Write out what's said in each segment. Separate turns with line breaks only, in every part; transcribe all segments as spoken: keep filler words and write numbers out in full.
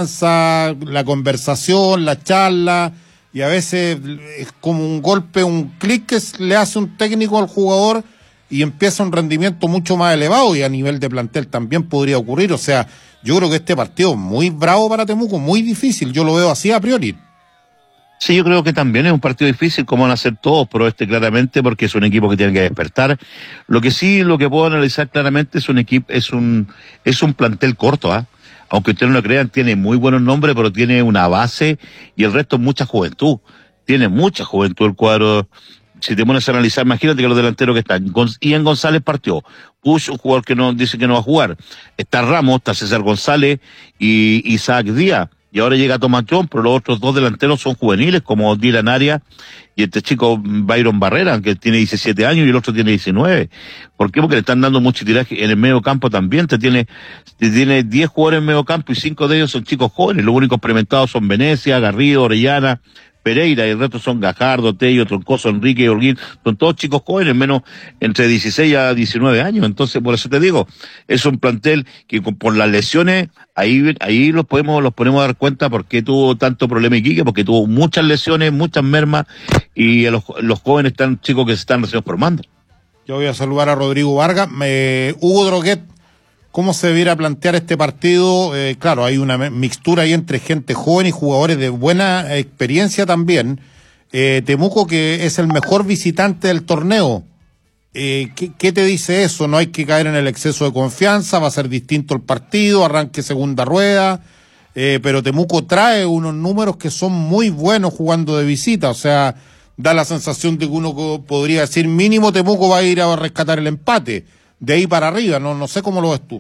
confianza, la conversación, la charla, y a veces es como un golpe, un clic que le hace un técnico al jugador y empieza un rendimiento mucho más elevado, y a nivel de plantel también podría ocurrir. O sea, yo creo que este partido es muy bravo para Temuco, muy difícil, yo lo veo así a priori.
Sí, yo creo que también es un partido difícil, como van a ser todos, pero este claramente, porque es un equipo que tiene que despertar. Lo que sí, lo que puedo analizar claramente es un equipo, es un, es un plantel corto, ¿ah? ¿eh? Aunque ustedes no lo crean, tiene muy buenos nombres, pero tiene una base y el resto mucha juventud. Tiene mucha juventud el cuadro. Si te pones a analizar, imagínate que los delanteros que están. Ian González partió. Push, un jugador que no dice que no va a jugar. Está Ramos, está César González y Isaac Díaz. Y ahora llega Tomás John, pero los otros dos delanteros son juveniles, como Dylan Arias y este chico Byron Barrera, que tiene diecisiete años y el otro tiene diecinueve. ¿Por qué? Porque le están dando mucho tiraje en el medio campo también. Te tiene, te tiene diez jugadores en medio campo y cinco de ellos son chicos jóvenes. Los únicos experimentados son Venecia, Garrido, Orellana, Pereira, y el resto son Gajardo, Tello, Troncoso, Enrique y Holguín. Son todos chicos jóvenes, menos entre dieciséis a diecinueve años. Entonces, por eso te digo, es un plantel que con, por las lesiones, ahí ahí los podemos los podemos dar cuenta por qué tuvo tanto problema Iquique, porque tuvo muchas lesiones, muchas mermas, y los, los jóvenes están chicos que se están recién formando.
Yo voy a saludar a Rodrigo Vargas. Me, Hugo Droguet, ¿cómo se debiera plantear este partido? Eh, claro, hay una mixtura ahí entre gente joven y jugadores de buena experiencia también. Eh, Temuco, que es el mejor visitante del torneo. Eh, ¿qué, ¿Qué te dice eso? No hay que caer en el exceso de confianza, va a ser distinto el partido, arranque segunda rueda, eh, pero Temuco trae unos números que son muy buenos jugando de visita. O sea, da la sensación de que uno podría decir mínimo Temuco va a ir a rescatar el empate. De ahí para arriba, no no sé cómo lo ves tú.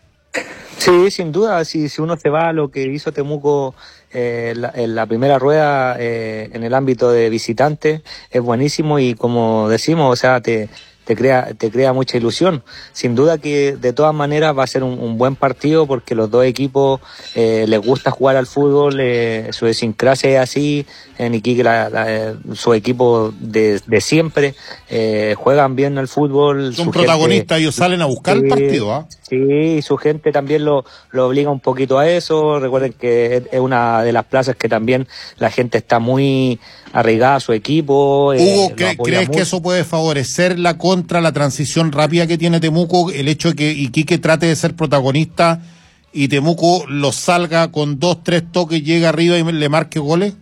Sí, sin duda, si, si uno se va a lo que hizo Temuco eh, la, en la primera rueda eh, en el ámbito de visitante, es buenísimo, y como decimos, o sea, te... te crea te crea mucha ilusión. Sin duda que de todas maneras va a ser un, un buen partido, porque los dos equipos eh, les gusta jugar al fútbol, eh, su idiosincrasia es así. En Iquique la, la, su equipo de, de siempre eh, juegan bien al fútbol.
Son protagonistas, gente, ellos salen a buscar sí, el partido, ¿ah? ¿eh?
Sí, y su gente también lo, lo obliga un poquito a eso. Recuerden que es una de las plazas que también la gente está muy arraigada a su equipo.
Hugo,
eh,
¿crees mucho. que eso puede favorecer la contra la transición rápida que tiene Temuco, el hecho de que Iquique trate de ser protagonista y Temuco lo salga con dos, tres toques, llega arriba y le marque goles?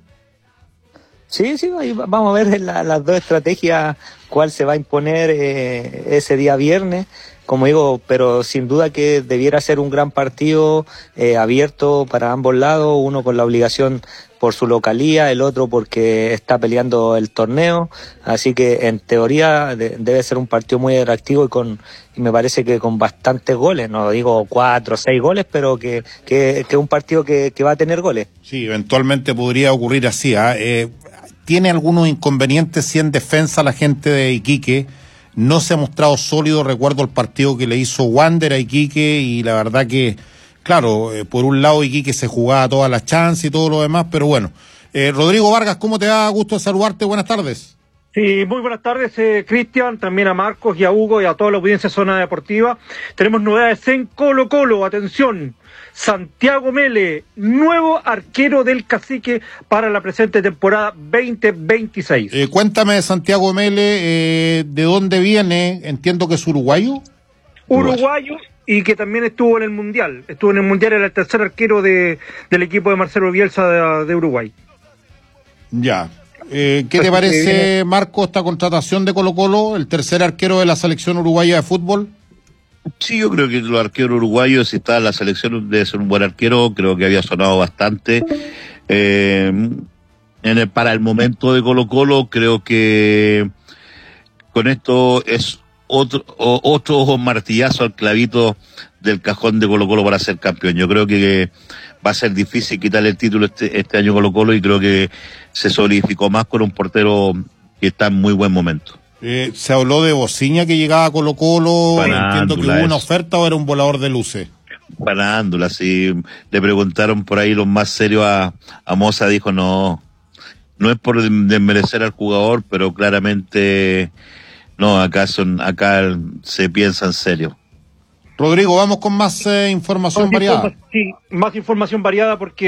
Sí, sí, ahí vamos a ver la, las dos estrategias, cuál se va a imponer eh, ese día viernes, como digo, pero sin duda que debiera ser un gran partido eh, abierto para ambos lados, uno con la obligación por su localía, el otro porque está peleando el torneo, así que en teoría de, debe ser un partido muy atractivo y con y me parece que con bastantes goles, no digo cuatro o seis goles, pero que que que un partido que, que va a tener goles.
Sí, eventualmente podría ocurrir así, ¿eh? Eh, tiene algunos inconvenientes si en defensa la gente de Iquique no se ha mostrado sólido. Recuerdo el partido que le hizo Wander a Iquique y la verdad que claro, eh, por un lado Iquique se jugaba todas las chances y todo lo demás, pero bueno. Eh, Rodrigo Vargas, ¿cómo te da? Gusto de saludarte, buenas tardes.
Sí, muy buenas tardes, eh, Cristian, también a Marcos y a Hugo y a toda la audiencia de Zona Deportiva. Tenemos novedades en Colo Colo, atención, Santiago Mele, nuevo arquero del Cacique para la presente temporada veinte veintiséis.
Eh, cuéntame de Santiago Mele, eh, ¿de dónde viene? Entiendo que es uruguayo.
Uruguayo. Y que también estuvo en el Mundial. Estuvo en el Mundial, era el tercer arquero de, del equipo de Marcelo Bielsa de, de Uruguay.
Ya. Eh, ¿Qué te parece, Marco, esta contratación de Colo Colo, el tercer arquero de la selección uruguaya de fútbol?
Sí, yo creo que los arqueros uruguayos, si está en la selección, debe ser un buen arquero. Creo que había sonado bastante. Eh, en el, para el momento de Colo Colo, creo que con esto es otro otro martillazo al clavito del cajón de Colo Colo para ser campeón. Yo creo que va a ser difícil quitarle el título este, este año Colo Colo, y creo que se solidificó más con un portero que está en muy buen momento.
Eh, se habló de Bociña que llegaba a Colo Colo,
Parándula,
entiendo que hubo una
eso.
oferta o era un volador de luces.
Parándula, sí. Le preguntaron por ahí los más serios a, a Moza, dijo no, no es por desmerecer al jugador, pero claramente no, acá son, acá se piensa en serio.
Rodrigo, vamos con más eh, información
Más
variada.
informa- sí, más información variada porque